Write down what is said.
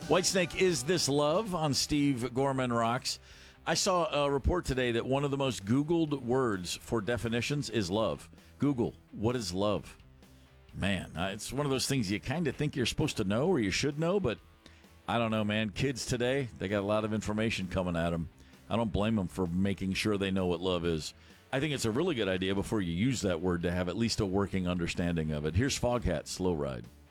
Whitesnake, is this love on Steve Gorman Rocks? I saw a report today that one of the most Googled words for definitions is love. Google, what is love? Man, it's one of those things you kind of think you're supposed to know or you should know, but I don't know, man. Kids today, they got a lot of information coming at them. I don't blame them for making sure they know what love is. I think it's a really good idea before you use that word to have at least a working understanding of it. Here's Foghat, Slow Ride.